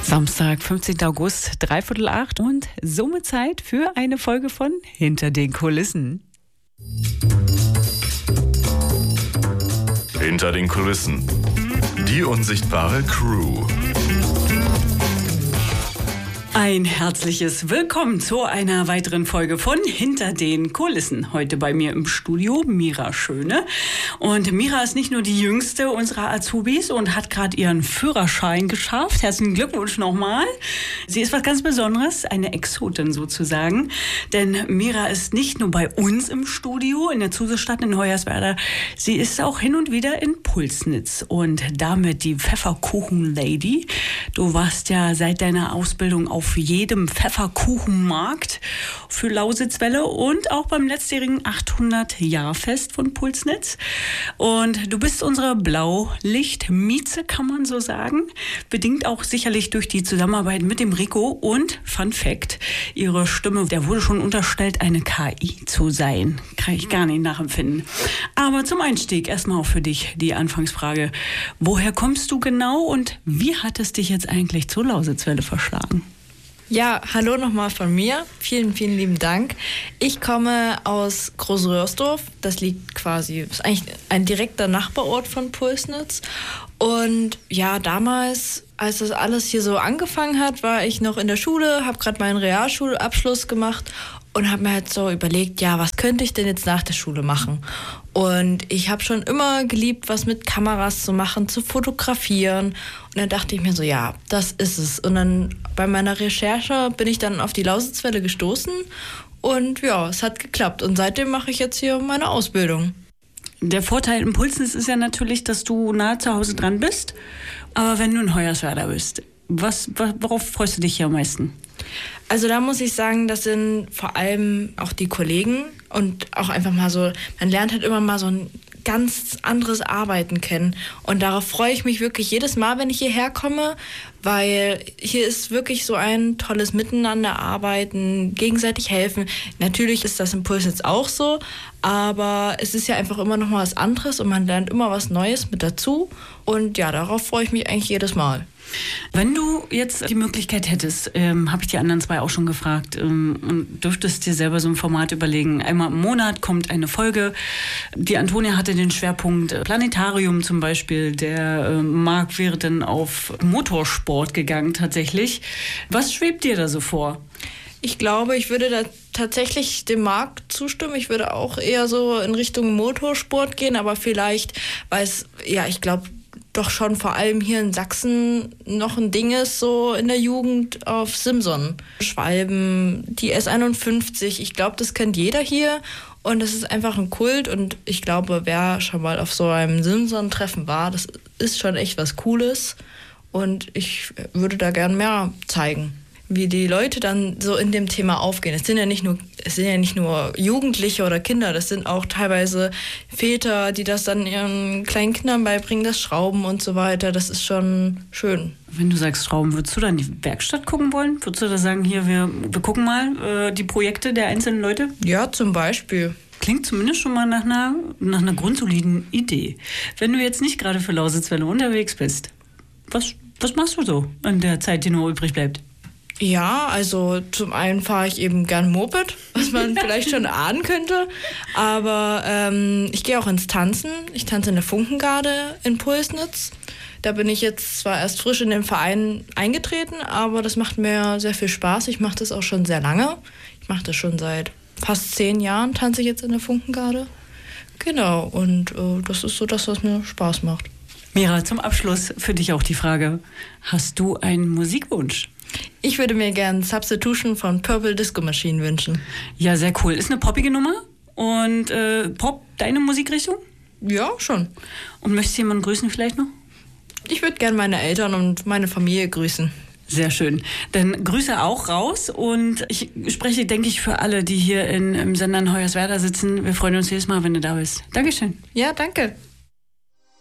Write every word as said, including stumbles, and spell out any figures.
Samstag, fünfzehnten August, dreiviertel acht und somit Zeit für eine Folge von Hinter den Kulissen. Hinter den Kulissen. Die unsichtbare Crew. Ein herzliches Willkommen zu einer weiteren Folge von Hinter den Kulissen. Heute bei mir im Studio Mira Schöne. Und Mira ist nicht nur die jüngste unserer Azubis und hat gerade ihren Führerschein geschafft. Herzlichen Glückwunsch nochmal. Sie ist was ganz Besonderes, eine Exotin sozusagen. Denn Mira ist nicht nur bei uns im Studio in der Zusestadt in Hoyerswerda. Sie ist auch hin und wieder in Pulsnitz und damit die Pfefferkuchen-Lady. Du warst ja seit deiner Ausbildung auf jedem Pfefferkuchenmarkt für Lausitzwelle und auch beim letztjährigen achthundert-Jahr-Fest von Pulsnitz. Und du bist unsere Blaulicht-Mieze, kann man so sagen. Bedingt auch sicherlich durch die Zusammenarbeit mit dem Rico. Und Fun Fact, ihre Stimme, der wurde schon unterstellt, eine K I zu sein. Kann ich gar nicht nachempfinden. Aber zum Einstieg erstmal auch für dich die Anfangsfrage. Woher kommst du genau und wie hat es dich jetzt eigentlich zur Lausitzwelle verschlagen? Ja, hallo nochmal von mir. Vielen, vielen lieben Dank. Ich komme aus Großröhrsdorf. Das liegt quasi, ist eigentlich ein direkter Nachbarort von Pulsnitz. Und ja, damals, als das alles hier so angefangen hat, war ich noch in der Schule, habe gerade meinen Realschulabschluss gemacht und habe mir halt so überlegt, ja, was könnte ich denn jetzt nach der Schule machen? Und ich habe schon immer geliebt, was mit Kameras zu machen, zu fotografieren. Und dann dachte ich mir so, ja, das ist es. Und dann bei meiner Recherche bin ich dann auf die Lausitzwelle gestoßen. Und ja, es hat geklappt. Und seitdem mache ich jetzt hier meine Ausbildung. Der Vorteil in Pulsnitz ist ja natürlich, dass du nahe zu Hause dran bist. Aber wenn du in Hoyerswerda bist, was, worauf freust du dich hier am meisten? Also da muss ich sagen, das sind vor allem auch die Kollegen und auch einfach mal so, man lernt halt immer mal so ein ganz anderes Arbeiten kennen. Und darauf freue ich mich wirklich jedes Mal, wenn ich hierher komme, weil hier ist wirklich so ein tolles Miteinander arbeiten, gegenseitig helfen. Natürlich ist das im Pulsnitz auch so, aber es ist ja einfach immer noch mal was anderes und man lernt immer was Neues mit dazu. Und ja, darauf freue ich mich eigentlich jedes Mal. Wenn du jetzt die Möglichkeit hättest, ähm, habe ich die anderen zwei auch schon gefragt, ähm, und dürftest dir selber so ein Format überlegen. Einmal im Monat kommt eine Folge. Die Antonia hatte den Schwerpunkt Planetarium zum Beispiel. Der äh, Marc wäre dann auf Motorsport gegangen tatsächlich. Was schwebt dir da so vor? Ich glaube, ich würde da tatsächlich dem Marc zustimmen. Ich würde auch eher so in Richtung Motorsport gehen, aber vielleicht, weil es, ja, ich glaube, doch schon vor allem hier in Sachsen noch ein Ding ist, so in der Jugend auf Simson. Schwalben, die S einundfünfzig, ich glaube, das kennt jeder hier und das ist einfach ein Kult und ich glaube, wer schon mal auf so einem Simson-Treffen war, das ist schon echt was Cooles und ich würde da gern mehr zeigen, wie die Leute dann so in dem Thema aufgehen. Es sind ja nicht nur, es sind ja nicht nur Jugendliche oder Kinder, das sind auch teilweise Väter, die das dann ihren kleinen Kindern beibringen, das Schrauben und so weiter. Das ist schon schön. Wenn du sagst Schrauben, würdest du dann die Werkstatt gucken wollen? Würdest du da sagen, hier, wir, wir gucken mal äh, die Projekte der einzelnen Leute? Ja, zum Beispiel. Klingt zumindest schon mal nach einer, nach einer grundsoliden Idee. Wenn du jetzt nicht gerade für Lausitzwelle unterwegs bist, was, was machst du so in der Zeit, die nur übrig bleibt? Ja, also zum einen fahre ich eben gern Moped, was man vielleicht schon ahnen könnte, aber ähm, ich gehe auch ins Tanzen. Ich tanze in der Funkengarde in Pulsnitz. Da bin ich jetzt zwar erst frisch in den Verein eingetreten, aber das macht mir sehr viel Spaß. Ich mache das auch schon sehr lange. Ich mache das schon seit fast zehn Jahren, tanze ich jetzt in der Funkengarde. Genau, und äh, das ist so das, was mir Spaß macht. Mira, zum Abschluss für dich auch die Frage, hast du einen Musikwunsch? Ich würde mir gerne Substitution von Purple Disco Machine wünschen. Ja, sehr cool. Ist eine poppige Nummer. Und äh, Pop, deine Musikrichtung? Ja, schon. Und möchtest du jemanden grüßen vielleicht noch? Ich würde gerne meine Eltern und meine Familie grüßen. Sehr schön. Dann Grüße auch raus. Und ich spreche, denke ich, für alle, die hier in, im Sender in Hoyerswerda sitzen. Wir freuen uns jedes Mal, wenn du da bist. Dankeschön. Ja, danke.